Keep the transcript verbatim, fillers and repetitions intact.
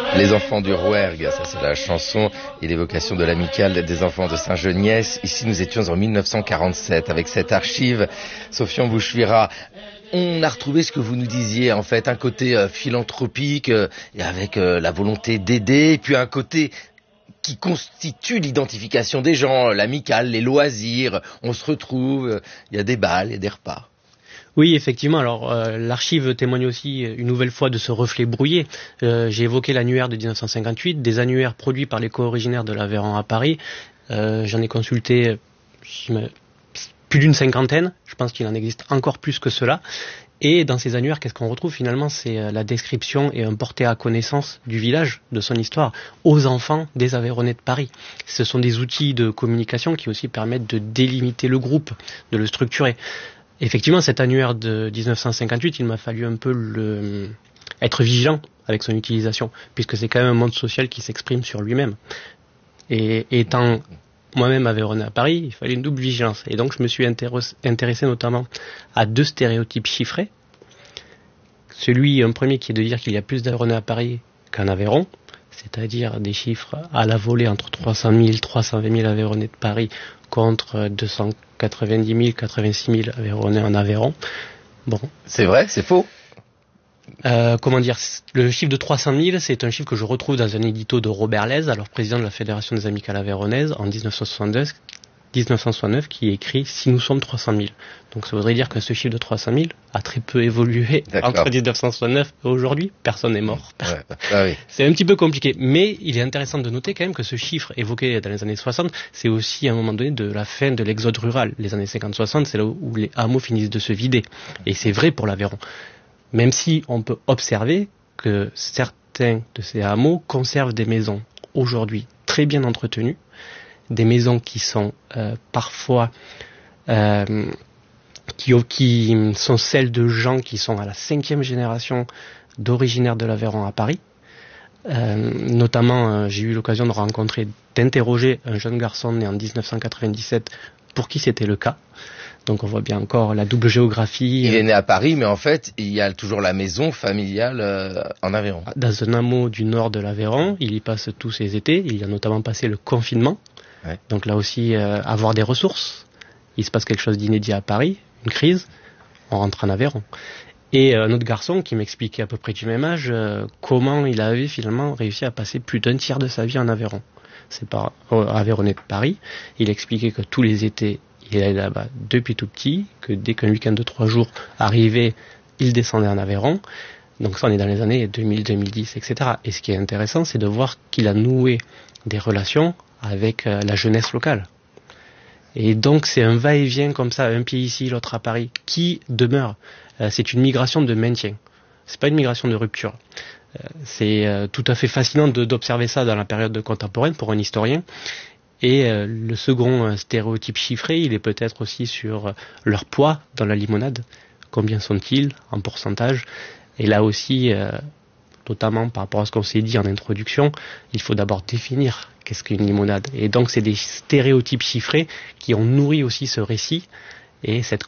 Les enfants du Rouergue, ça c'est la chanson et l'évocation de l'amicale des enfants de Saint-Geniès. Ici nous étions en mille neuf cent quarante-sept avec cette archive. Sofian Bouchvira, on a retrouvé ce que vous nous disiez en fait, un côté euh, philanthropique euh, et avec euh, la volonté d'aider, et puis un côté qui constitue l'identification des gens, l'amicale, les loisirs, on se retrouve, il y a des bals et des repas. Oui, effectivement. Alors, euh, l'archive témoigne aussi une nouvelle fois de ce reflet brouillé. Euh, j'ai évoqué l'annuaire de dix-neuf cent cinquante-huit, des annuaires produits par les co-originaires de l'Aveyron à Paris. Euh, j'en ai consulté plus d'une cinquantaine. Je pense qu'il en existe encore plus que cela. Et dans ces annuaires, qu'est-ce qu'on retrouve finalement? C'est la description et un porté à connaissance du village, de son histoire, aux enfants des Aveyronnais de Paris. Ce sont des outils de communication qui aussi permettent de délimiter le groupe, de le structurer. Effectivement, cet annuaire de dix-neuf cent cinquante-huit, il m'a fallu un peu le... être vigilant avec son utilisation, puisque c'est quand même un monde social qui s'exprime sur lui-même. Et étant moi-même aveyronnais à Paris, il fallait une double vigilance. Et donc, je me suis intéressé notamment à deux stéréotypes chiffrés. Celui, un premier, qui est de dire qu'il y a plus d'Aveyronnais à Paris qu'en Aveyron, c'est-à-dire des chiffres à la volée entre trois cent mille, trois cent vingt mille Aveyronnais de Paris contre deux cent quatre-vingt-dix mille, quatre-vingt-six mille Aveyronnais en Aveyron. Bon. C'est vrai, c'est faux. Euh, comment dire, le chiffre de trois cent mille, c'est un chiffre que je retrouve dans un édito de Robert Lez, alors président de la Fédération des Amicales Aveyronnaises, en dix-neuf cent soixante-deux, dix-neuf cent soixante-neuf, qui écrit « Si nous sommes trois cent mille ». Donc ça voudrait dire que ce chiffre de trois cent mille a très peu évolué. D'accord. Entre dix-neuf cent soixante-neuf et aujourd'hui. Personne n'est mort. Ouais. Ah oui. C'est un petit peu compliqué. Mais il est intéressant de noter quand même que ce chiffre évoqué dans les années soixante, c'est aussi à un moment donné de la fin de l'exode rural. Les années cinquante soixante, c'est là où les hameaux finissent de se vider. Et c'est vrai pour l'Aveyron. Même si on peut observer que certains de ces hameaux conservent des maisons aujourd'hui très bien entretenues, des maisons qui sont euh, parfois euh, qui, qui sont celles de gens qui sont à la cinquième génération d'originaires de l'Aveyron à Paris. Euh, notamment, euh, j'ai eu l'occasion de rencontrer, d'interroger un jeune garçon né en dix-neuf cent quatre-vingt-dix-sept pour qui c'était le cas. Donc on voit bien encore la double géographie. Il est né à Paris, mais en fait, il y a toujours la maison familiale euh, en Aveyron. Dans un hameau du nord de l'Aveyron, il y passe tous ses étés. Il y a notamment passé le confinement. Ouais. Donc là aussi, euh, avoir des ressources. Il se passe quelque chose d'inédit à Paris, une crise, on rentre en Aveyron. Et euh, un autre garçon qui m'expliquait à peu près du même âge euh, comment il avait finalement réussi à passer plus d'un tiers de sa vie en Aveyron. C'est par euh, Aveyronnais de Paris. Il expliquait que tous les étés, il allait là-bas depuis tout petit, que dès qu'un week-end de trois jours arrivait, il descendait en Aveyron. Donc ça, on est dans les années deux mille, deux mille dix, et cetera. Et ce qui est intéressant, c'est de voir qu'il a noué des relations avec euh, la jeunesse locale. Et donc c'est un va-et-vient comme ça, un pied ici, l'autre à Paris, qui demeure. Euh, c'est une migration de maintien. C'est pas une migration de rupture. Euh, c'est euh, tout à fait fascinant de, d'observer ça dans la période contemporaine pour un historien. Et euh, le second euh, stéréotype chiffré, il est peut-être aussi sur euh, leur poids dans la limonade. Combien sont-ils en pourcentage? Et là aussi, euh, notamment par rapport à ce qu'on s'est dit en introduction, il faut d'abord définir qu'est-ce qu'une limonade. Et donc c'est des stéréotypes chiffrés qui ont nourri aussi ce récit et cette